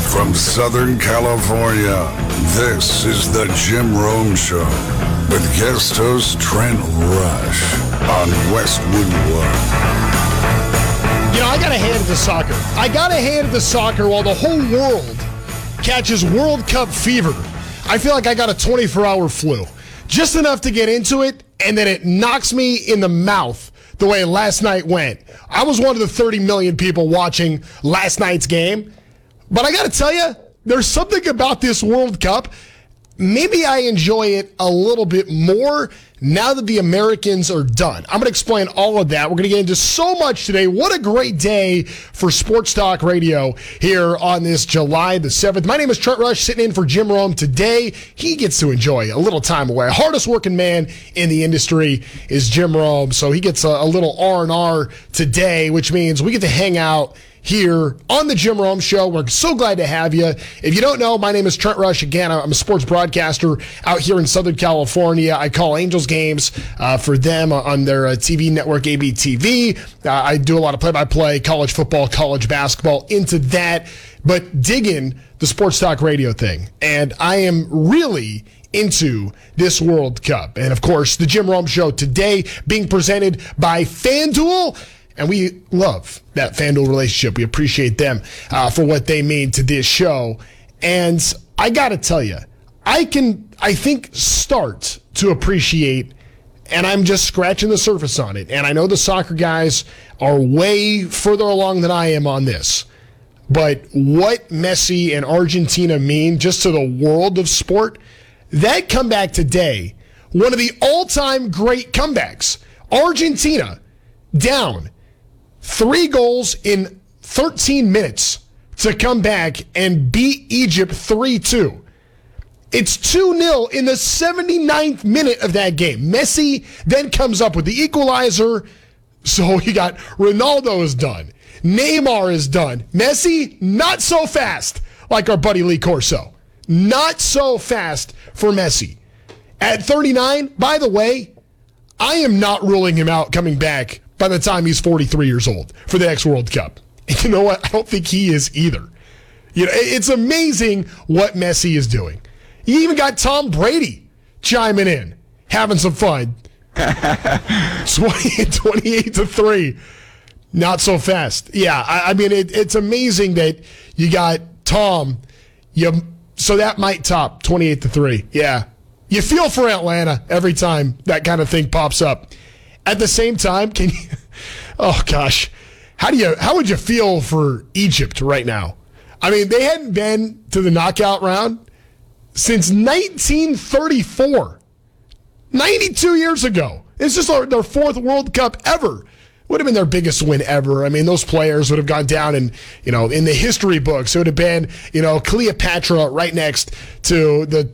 From Southern California, this is the Jim Rome Show with guest host Trent Rush on Westwood One. You know, I got to hand it to soccer. I got to hand it to soccer while the whole world catches World Cup fever. I feel like I got a 24-hour flu. Just enough to get into it, and then it knocks me in the mouth the way last night went. I was one of the 30 million people watching last night's game. But I got to tell you, there's something about this World Cup. Maybe I enjoy it a little bit more now that the Americans are done. I'm going to explain all of that. We're going to get into so much today. What a great day for Sports Talk Radio here on this July the 7th. My name is Trent Rush, sitting in for Jim Rome today. He gets to enjoy a little time away. Hardest working man in the industry is Jim Rome, so he gets a little R&R today, which means we get to hang out here on the Jim Rome Show. We're so glad to have you. If you don't know, my name is Trent Rush. Again, I'm a sports broadcaster out here in Southern California. I call Angels games for them on their TV network, ABTV. I do a lot of play-by-play, college football, college basketball, into that, but digging the Sports Talk Radio thing. And I am really into this World Cup. And, of course, the Jim Rome Show today being presented by FanDuel. And we love that FanDuel relationship. We appreciate them for what they mean to this show. And I got to tell you, I think, start to appreciate, and I'm just scratching the surface on it. And I know the soccer guys are way further along than I am on this. But what Messi and Argentina mean just to the world of sport, that comeback today, one of the all-time great comebacks. Argentina down 3 goals in 13 minutes to come back and beat Egypt 3-2. It's 2-0 in the 79th minute of that game. Messi then comes up with the equalizer. So you got Ronaldo is done. Neymar is done. Messi, not so fast like our buddy Lee Corso. Not so fast for Messi. At 39, by the way, I am not ruling him out coming back by the time he's 43 years old for the next World Cup. And you know what? I don't think he is either. You know, it's amazing what Messi is doing. You even got Tom Brady chiming in, having some fun. 28-3. Not so fast. Yeah, I mean, it's amazing that you got Tom. So that might top 28-3. Yeah. You feel for Atlanta every time that kind of thing pops up. At the same time, oh gosh, how would you feel for Egypt right now? I mean, they hadn't been to the knockout round since 1934, 92 years ago. It's just their 4th World Cup ever. Would have been their biggest win ever. I mean, those players would have gone down in the history books. It would have been, Cleopatra right next to the